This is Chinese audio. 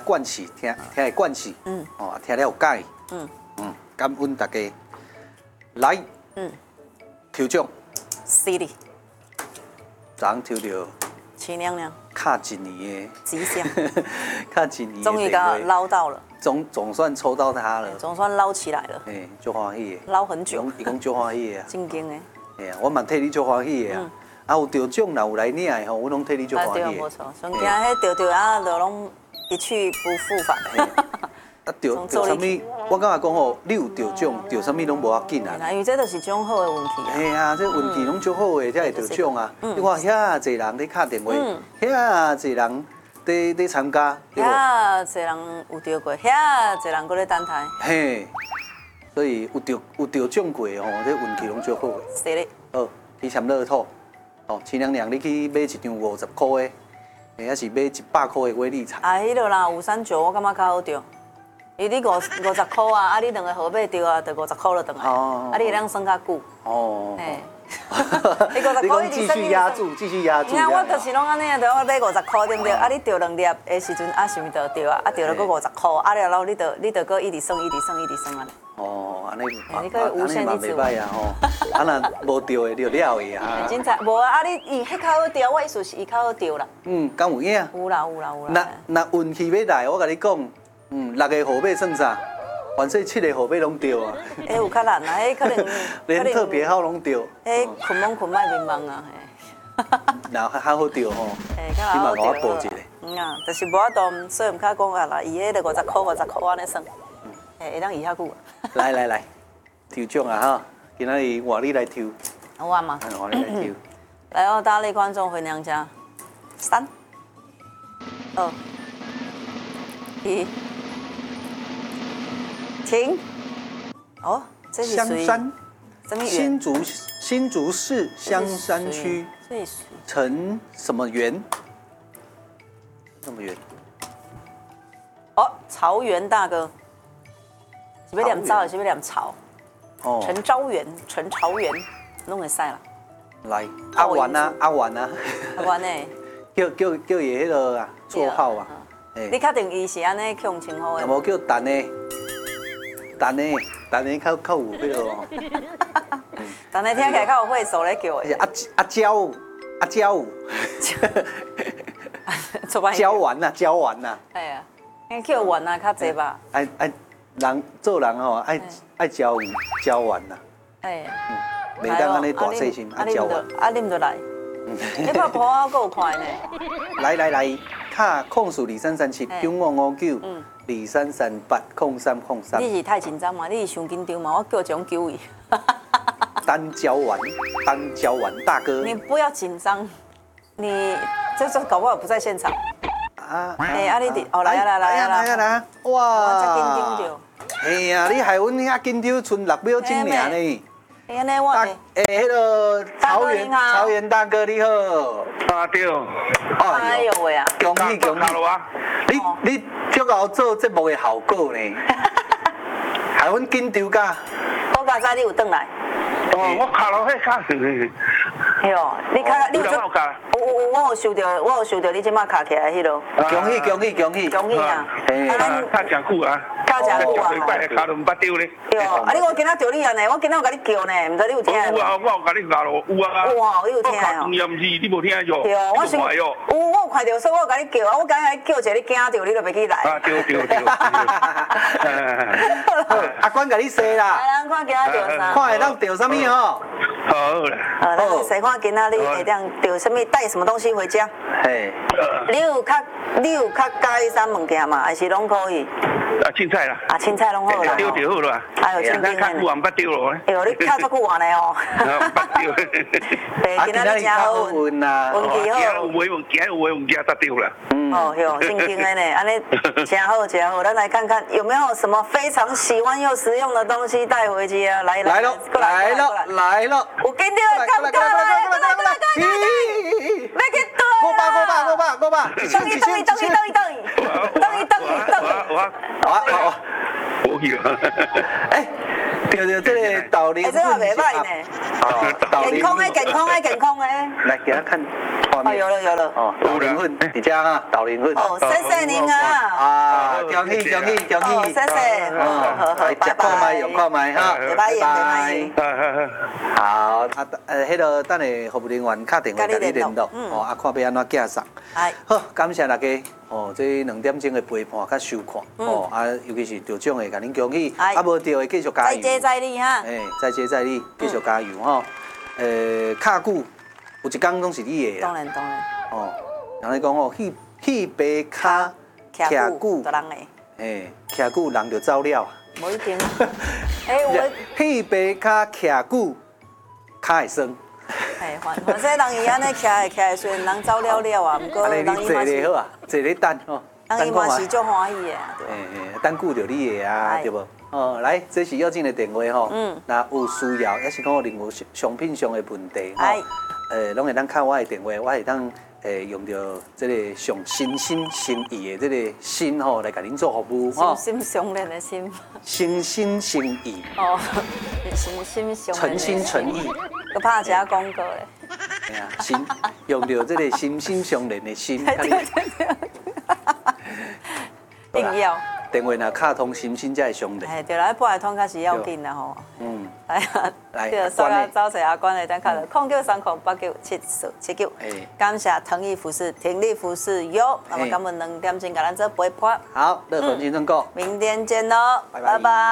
惯势，听会惯势，哦，听了有解，感恩大家，来，抽奖 ，City， 昨昏抽到齐娘娘， 卡一年的吉祥， 卡一年的终于给它捞到了， 总算抽到它了， 总算捞起来了， 足欢喜的， 捞很久， 伊讲足欢喜的， 正经的， 哎我嘛替你足欢喜的啊，有得奖若有来领的吼，我拢替你足欢喜的， 对，无错，上惊迄得啊，就拢一去不复返。 啊，着啥物？我感觉讲吼，你有得奖，着啥物拢无要紧啊。 因为这就是种好的运气啊。 嘿啊，这运气拢足好的，才会得奖啊。你看遐侪人咧敲电话，遐侪人咧参加， 遐侪人有得过，遐侪人搁咧等待。 嘿，所以有得奖过吼，这运气拢足好的。 是咧。 好，去签乐透，哦，亲娘娘，你去买一张50块的，还是买100块的威力彩？ 啊，迄落啦539，我感觉较好钓。伊你50块啊，啊你两个号码钓啊，就50块就转来。啊，你会当算较久。哦。嘿。你50块继续压住，继续压住。 你看我就是拢安尼啊，就我买50块对不对？啊，你钓2粒的时阵，啊，想就钓啊，啊钓了搁50块，啊了后你就搁一直算安尼。 哦，安尼， 你可以无限一直嘛袂歹啊吼。啊，若无钓的就了的啊。 真彩，无啊，你伊迄较好钓，我意思是伊较好钓啦。 敢有影？ 有啦。 若运气要来，我甲你讲。6个号码算啥？凡说7个号码拢对啊。 有较难啊，迄可能连特别号拢对。 迄困懵莫面懵啊，嘿。 然后较好钓吼。 起码甲我报一个。 就是无法度，所以毋较讲啊啦，伊迄个50块安尼算，会当移遐久。 来，抽奖啊哈！今仔日换你来抽。 我嘛。 换你来抽。 来哦，大力观众回娘家。3、2、1。停！哦，这是香山，新竹市香山区陈什么园？什么园？ 哦，曹元大哥，是要念曹，是要念曹？哦，陈昭元，陈朝元，弄会使啦。 来，阿元啊，阿元啊， 阿元呢？ 叫伊迄个啊，绰号啊。 你确定伊是安尼叫称呼的？ 无叫蛋呢？蛋呢较有迄落哦。 蛋呢听起来较有会手咧叫的。 阿蕉。椒丸呐。 哎呀，应叫丸啊较济吧。 人做人吼爱椒丸呐。哎。袂当安尼大细心爱椒丸。 啊，啉就来。你拍破啊，够有快呢。 来，卡控诉23379559。23380303。 你是太紧张嘛？你是伤紧张嘛？我叫种救伊。 单椒丸大哥。 你不要紧张，你这搞不好不在现场。你弟，来啊！哇！我真紧张着。 哎呀，你害阮遐紧张，剩6秒钟尔呢。 安尼我迄个曹元大哥你好。 啊对。 哎呦喂啊！ 恭喜！你足够做节目的效果呢，害阮紧张甲。 我刚才你有转来。 哦，我卡落迄卡去。 嘿哦，你卡，你有做？我有收到你即马卡起来迄落。恭喜啊！ 卡真久啊！ 卡真久啊！ 卡都毋捌丢咧。 对哦，啊你我今仔着你安尼，我今仔有甲你叫呢，毋知你有听无？ 有啊，我有甲你教咯，有啊。 哇，你有听哦？ 也毋是你无听着。 对哦，我有看到，所以我有甲你叫啊，我刚才叫一个，你惊着你就袂起来。 啊，对。 阿官甲你说啦。 来，咱看今仔着啥？ 看会当着啥物哦？ 好啦。 咱试看今仔日会当着啥物？带什么东西回家？嘿。你有较介意啥物件嘛？还是拢可以？ 凊彩啦。 凊彩拢好啦。 丢就好啦。 哎呦，正经的。较久也毋捌丢咯。 哎呦，你卡足久安尼哦。 毋捌丢。 今仔日真好运啦，运气好。 有买物件才丢啦。 哦哟，正经的呢，安尼真好。咱来看看有没有什么非常喜欢又实用的东西带回家。来了。有紧张的感觉来。要去倒。 500。 等伊。 我去啊！ 哎，对，这个导林。 这个袂歹呢。健康的。 来给他看画面。 有了。 哦，导林粉，你家啊，导林粉。 哦，谢谢您啊。 恭喜恭喜恭喜！ 谢谢，好， 吃看卖用看卖哈， 拜拜。 好，啊，迄个等下服务人员打电话甲你联络，哦，啊，看要安怎寄送。好，感谢大家，哦，这2点钟的陪伴甲收看，哦，啊，尤其是得奖的，甲恁恭喜，啊，无得的继续加油。再接再厉哈。再接再厉，继续加油哈。卡久有一天拢是你的。当然。哦，人咧讲哦，戏白卡徛久，都人的。徛久人就走了。无一定。我戏白卡徛久，卡会酸。 反正人伊安尼徛，虽然人走了了啊，不过人伊嘛是好啊， 坐咧等哦。 人伊嘛是足欢喜的。 等顾着你的啊，对无？哦，来，这是要紧的电话吼。那有需要，也是讲有任何商品上的问题吼，拢会当靠我的电话，我会当用着这个上心心诚意的这个心吼来甲您做服务吼。 心相连的心。 心心诚意。哦， 心心相。 诚心诚意。 我怕人家广告嘞。 哎呀，心用着这个心心相连的心。 硬要。 电话若卡通，心心才会相连。 对啦，拨来通较是要紧的吼。来啊，这个稍后找谁阿关来等卡了，0930897479。感谢腾益服饰、挺力服饰有，那么咱们2点钟甲咱做陪伴。 好，乐粉金正购， 明天见喽，拜拜。